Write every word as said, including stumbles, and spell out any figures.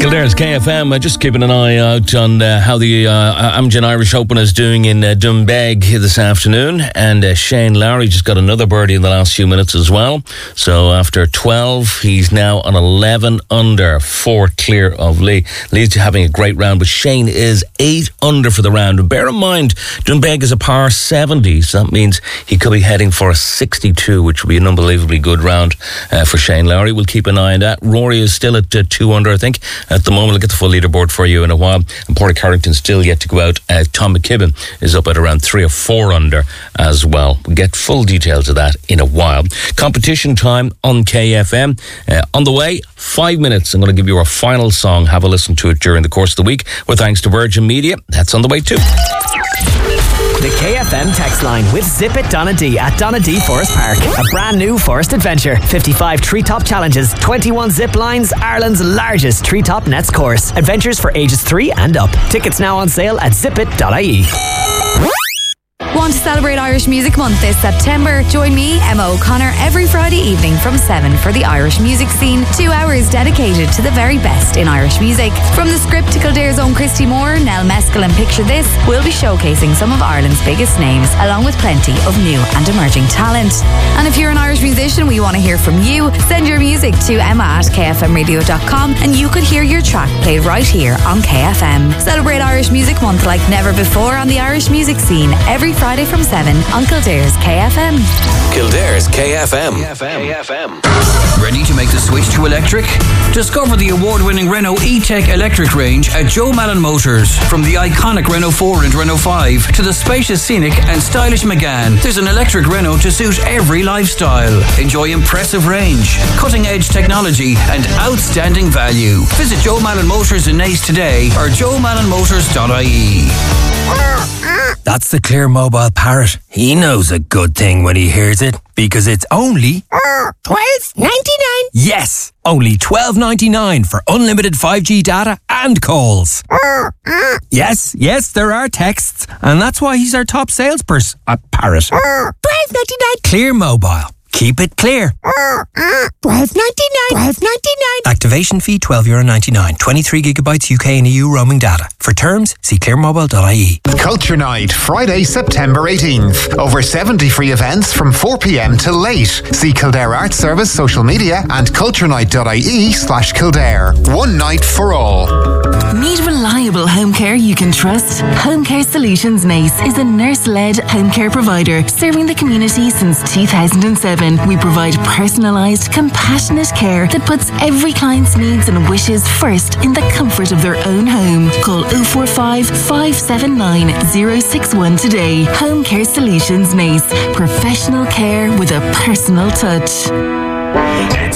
Kildare's K F M. Uh, just keeping an eye out on uh, how the uh, Amgen Irish Open is doing in uh, Doonbeg this afternoon. And uh, Shane Lowry just got another birdie in the last few minutes as well. So after twelve, he's now on eleven under, four clear of Lee. Lee's having a great round, but Shane is eight under for the round. And bear in mind, Doonbeg is a par seventy, so that means he could be heading for a sixty-two, which would be an unbelievably good round uh, for Shane Lowry. We'll keep an eye on that. Rory is still at uh, two under, I think. At the moment, I'll get the full leaderboard for you in a while. And Porter Carrington's still yet to go out. Uh, Tom McKibben is up at around three or four under as well. We'll get full details of that in a while. Competition time on K F M. Uh, on the way, five minutes. I'm going to give you our final song. Have a listen to it during the course of the week. With thanks to Virgin Media. That's on the way too. The K F M text line with Zip It Donadee at Donadee Forest Park. A brand new forest adventure. fifty-five treetop challenges, twenty-one zip lines, Ireland's largest treetop nets course. Adventures for ages three and up. Tickets now on sale at zip it dot I E. Want to celebrate Irish Music Month this September? Join me, Emma O'Connor, every Friday evening from seven for the Irish music scene. Two hours dedicated to the very best in Irish music. From the script to Kildare's own Christy Moore, Nell Meskel and Picture This, we'll be showcasing some of Ireland's biggest names, along with plenty of new and emerging talent. And if you're an Irish musician, we want to hear from you. Send your music to emma at k f m radio dot com and you could hear your track played right here on K F M. Celebrate Irish Music Month like never before on the Irish music scene every Friday from seven on Kildare's K F M. Kildare's K F M. K F M. Ready to make the switch to electric? Discover the award-winning Renault E-Tech electric range at Joe Malin Motors. From the iconic Renault four and Renault five to the spacious Scenic and stylish Megane, there's an electric Renault to suit every lifestyle. Enjoy impressive range, cutting-edge technology and outstanding value. Visit Joe Malin Motors in Naas today or joe malin motors dot I E. That's the Clear Mobile Parrot. He knows a good thing when he hears it, because it's only twelve ninety-nine. Yes, only twelve ninety-nine for unlimited five G data and calls. Yes, yes, there are texts, and that's why he's our top salesperson. A parrot. twelve ninety-nine. Clear Mobile. Keep it clear. twelve ninety-nine. twelve ninety-nine. Activation fee twelve euro ninety-nine. twenty-three gigabytes U K and E U roaming data. For terms, see clear mobile dot I E. Culture Night, Friday, September eighteenth. Over seventy free events from four p.m. till late. See Kildare Arts Service social media and culturenight dot I E slash Kildare. One night for all. Need reliable home care you can trust? Home Care Solutions Naas is a nurse-led home care provider serving the community since two thousand seven. We provide personalised, compassionate care that puts every client's needs and wishes first in the comfort of their own home. Call oh four five, five seven nine, oh six one today. Home Care Solutions Naas. Professional care with a personal touch.